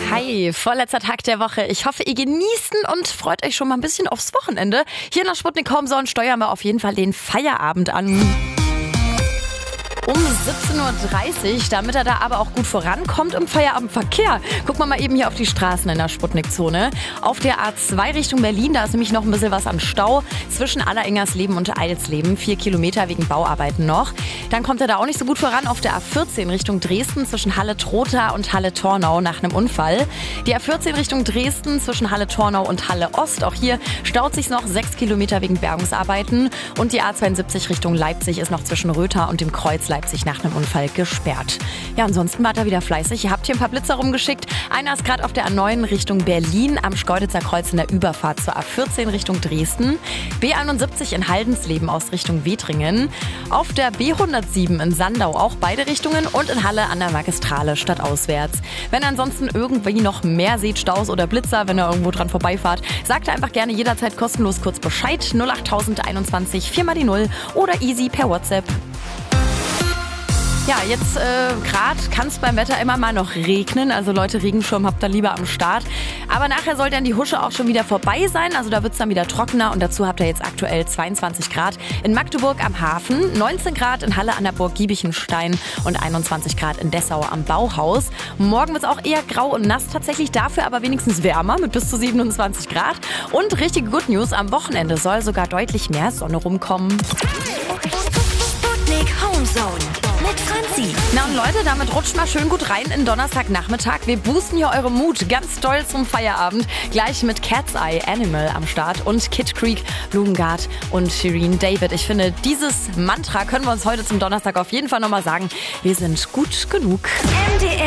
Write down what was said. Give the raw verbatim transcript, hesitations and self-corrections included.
Hi, vorletzter Tag der Woche. Ich hoffe, ihr genießt und freut euch schon mal ein bisschen aufs Wochenende. Hier in der Sputnik Homezone steuern wir auf jeden Fall den Feierabend an. Um siebzehn Uhr dreißig, damit er da aber auch gut vorankommt im Feierabendverkehr. Gucken wir mal eben hier auf die Straßen in der Sputnik-Zone. Auf der A zwei Richtung Berlin, da ist nämlich noch ein bisschen was an Stau zwischen Allerengersleben und Eilsleben. Vier Kilometer wegen Bauarbeiten noch. Dann kommt er da auch nicht so gut voran auf der A vierzehn Richtung Dresden zwischen Halle-Trotha und Halle-Tornau nach einem Unfall. Die A vierzehn Richtung Dresden zwischen Halle-Tornau und Halle-Ost. Auch hier staut sich noch sechs Kilometer wegen Bergungsarbeiten. Und die A zweiundsiebzig Richtung Leipzig ist noch zwischen Rötha und dem Kreuz Leipzig nach einem Unfall gesperrt. Ja, ansonsten wart ihr wieder fleißig. Ihr habt hier ein paar Blitzer rumgeschickt. Einer ist gerade auf der A neun Richtung Berlin am Schkeuditzer Kreuz in der Überfahrt zur A vierzehn Richtung Dresden. B einundsiebzig in Haldensleben aus Richtung Wetringen. Auf der B hundertsieben in Sandau auch beide Richtungen und in Halle an der Magistrale stadtauswärts. Wenn ihr ansonsten irgendwie noch mehr seht, Staus oder Blitzer, wenn ihr irgendwo dran vorbeifahrt, sagt einfach gerne jederzeit kostenlos kurz Bescheid. null acht einundzwanzig vier mal die null oder easy per WhatsApp. Ja, jetzt äh, gerade kann es beim Wetter immer mal noch regnen. Also Leute, Regenschirm habt ihr lieber am Start. Aber nachher soll dann die Husche auch schon wieder vorbei sein. Also da wird es dann wieder trockener. Und dazu habt ihr jetzt aktuell zweiundzwanzig Grad in Magdeburg am Hafen, neunzehn Grad in Halle an der Burg Giebichenstein und einundzwanzig Grad in Dessau am Bauhaus. Morgen wird es auch eher grau und nass tatsächlich, dafür aber wenigstens wärmer mit bis zu siebenundzwanzig Grad. Und richtige Good News, am Wochenende soll sogar deutlich mehr Sonne rumkommen. Sputnik Homezone mit Franzi. Na und Leute, damit rutscht mal schön gut rein in Donnerstagnachmittag. Wir boosten hier eure Mut ganz doll zum Feierabend. Gleich mit Cat's Eye Animal am Start und Kid Creek, Blumengard und Shireen David. Ich finde, dieses Mantra können wir uns heute zum Donnerstag auf jeden Fall nochmal sagen. Wir sind gut genug. M D R